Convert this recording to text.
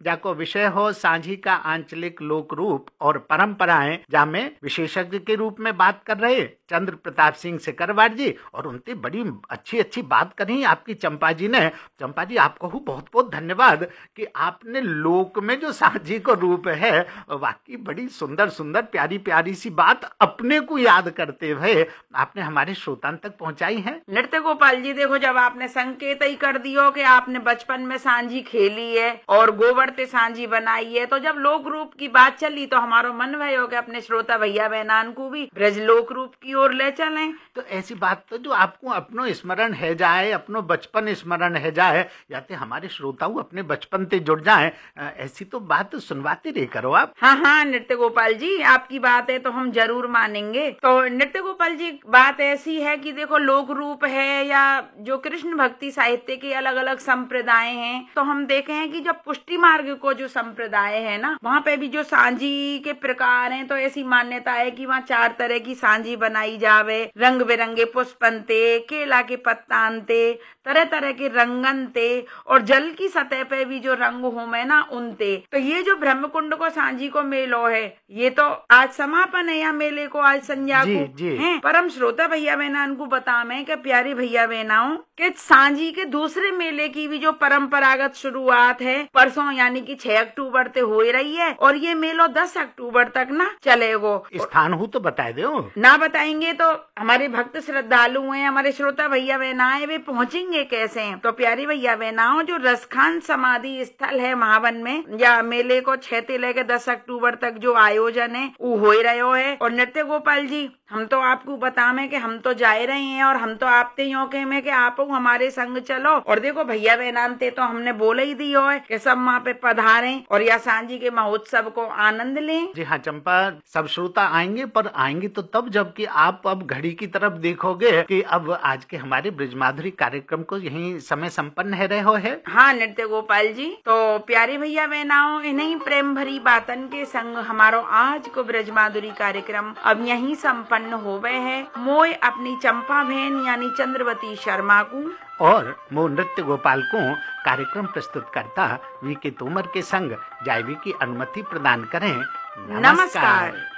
जाको विषय हो सांझी का आंचलिक लोक रूप और परंपराएं, जामे विशेषज्ञ के रूप में बात कर रहे चंद्र प्रताप सिंह सिकरवार जी, और उनसे बड़ी अच्छी अच्छी बात करी आपकी चंपा जी ने। चंपा जी आपको बहुत बहुत धन्यवाद कि आपने लोक में जो सांझी को रूप है, वाकई बड़ी सुंदर सुंदर प्यारी प्यारी सी बात अपने को याद करते हुए आपने हमारे श्रोतान तक पहुंचाई है। नृत्य गोपाल जी देखो, जब आपने संकेत ही कर दियो कि आपने बचपन में सांझी खेली है और गोबर से सांझी बनाई है, तो जब लोक रूप की बात चली तो हमारा मन भयो कि अपने श्रोता भैया बहनान को भी ब्रज लोक रूप की ओर ले चलें। तो ऐसी बात तो जो आपको अपनो स्मरण है जाए, अपनो बचपन स्मरण है जाए, या तो हमारे श्रोताओं अपने बचपन से जुड़ जाए, ऐसी तो बात सुनवाते रहे करो आप। हाँ हाँ नृत्य गोपाल जी, आपकी बात है तो हम जरूर मानेंगे। तो नृत्य गोपाल जी बात ऐसी है कि देखो, लोक रूप है या जो कृष्ण भक्ति साहित्य के अलग अलग संप्रदाय हैं, तो हम देखे हैं कि जब पुष्टि मार्ग को जो संप्रदाय है ना, वहाँ पे भी जो सांझी के प्रकार हैं, तो ऐसी मान्यता है कि वहाँ 4 तरह की सांझी बनाई जावे, रंग बिरंगे पुष्पनते, केला के पत्तानते, तरह तरह के रंगनते, और जल की सतह पे भी जो रंग होमे ना उनते। तो ये जो ब्रह्मकुंड को सांझी को मेलो है, ये तो आज समापन है या मेले को आज संध्या को है। पर हम श्रोता भैया बहनान को बतावे कि प्यारे भैया बहनाओं के सांझी के दूसरे मेले की भी जो परंपरागत शुरुआत है परसों यानी कि 6 अक्टूबर से हो रही है, और ये मेलो 10 अक्टूबर तक ना चलेगो। स्थान हो तो बता दो। ना बताएंगे तो हमारे भक्त श्रद्धालु हैं, हमारे श्रोता भैया बहनाएं, वे पहुंचेंगे कैसे हैं? तो प्यारी भैया बहनाओं, जो रसखान समाधि स्थल है महावन में, या मेले को 6 से लेकर 10 अक्टूबर तक जो आयोजन है वो हो रहो है। और नृत्य गोपाल जी, हम तो आपको बतावे कि हम तो जाए रहे हैं, और हम तो आपते यो के में कि आप हमारे संग चलो। और देखो भैया बहनानते तो हमने बोले ही दियो है कि सब वहाँ पे पधारें और या सांझी के महोत्सव को आनंद लें। जी हाँ चंपा, सब श्रोता आएंगे, पर आएंगे तो तब जबकि आप अब घड़ी की तरफ देखोगे कि अब आज के हमारे ब्रजमाधुरी कार्यक्रम को यही समय संपन्न है रहे है। हाँ नृत्य गोपाल जी, तो प्यारे भैया बहनाओं, इन्हीं प्रेम भरी बातन के संग हमारो आज को ब्रजमाधुरी कार्यक्रम अब यहीं संपन्न हो गए है। मोय अपनी चंपा बहन यानी चंद्रवती शर्मा को और मो नृत्य गोपाल को कार्यक्रम प्रस्तुत करता वी के तोमर के संग जायवी की अनुमति प्रदान करें। नमस्कार।